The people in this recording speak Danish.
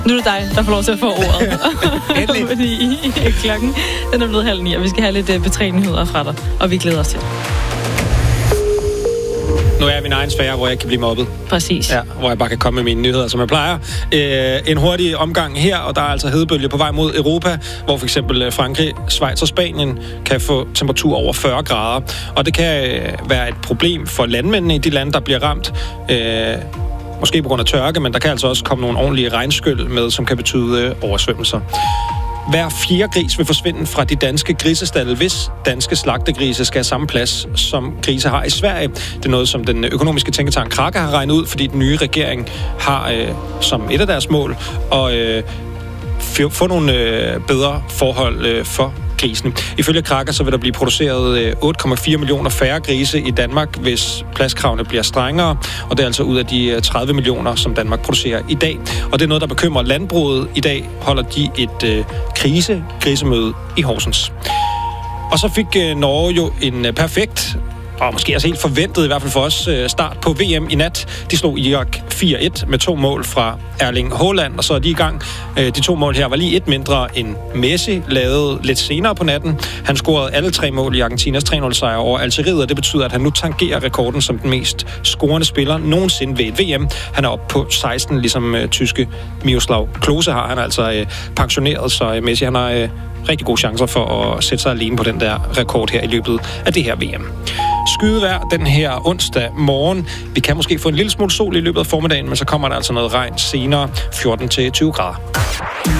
Nu er det dig, der får lov til at få ordet. Fordi klokken den er blevet 8:30, og vi skal have lidt B3-nyheder fra dig, og vi glæder os til det. Nu er jeg i min egen sfære, hvor jeg kan blive mobbet. Præcis. Ja, hvor jeg bare kan komme med mine nyheder, som jeg plejer. En hurtig omgang her, og der er altså hedebølge på vej mod Europa, hvor for eksempel Frankrig, Schweiz og Spanien kan få temperatur over 40 grader. Og det kan være et problem for landmændene i de lande, der bliver ramt. Måske på grund af tørke, men der kan altså også komme nogle ordentlige regnskyl med, som kan betyde oversvømmelser. Hver 4 gris vil forsvinde fra de danske grisestalde, hvis danske slagtegrise skal have samme plads, som grise har i Sverige. Det er noget, som den økonomiske tænketank Kraka har regnet ud, fordi den nye regering har som et af deres mål at få nogle bedre forhold for grisene. Ifølge Kraka så vil der blive produceret 8,4 millioner færre grise i Danmark, hvis pladskravene bliver strengere, og det er altså ud af de 30 millioner, som Danmark producerer i dag. Og det er noget, der bekymrer landbruget. I dag holder de et grisemøde i Horsens. Og så fik Norge jo en perfekt og måske også helt forventet, i hvert fald for os, start på VM i nat. De slog Irak 4-1 med 2 mål fra Erling Haaland, og så er de i gang. De 2 mål her var lige et mindre end Messi lavede lidt senere på natten. Han scorede alle 3 mål i Argentinas 3-0-sejr over Algeriet, og det betyder, at han nu tangerer rekorden som den mest scorende spiller nogensinde ved et VM. Han er oppe på 16, ligesom tyske Miroslav Klose har. Han er altså pensioneret, så Messi han har rigtig gode chancer for at sætte sig alene på den der rekord her i løbet af det her VM. Skydevejr den her onsdag morgen. Vi kan måske få en lille smule sol i løbet af formiddagen, men så kommer der altså noget regn senere, 14-20 grader.